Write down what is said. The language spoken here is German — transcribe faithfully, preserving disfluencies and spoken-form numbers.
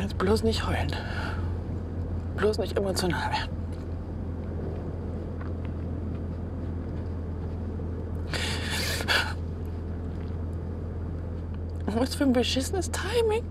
Jetzt bloß nicht heulen. Bloß nicht emotional werden. Was für ein beschissenes Timing.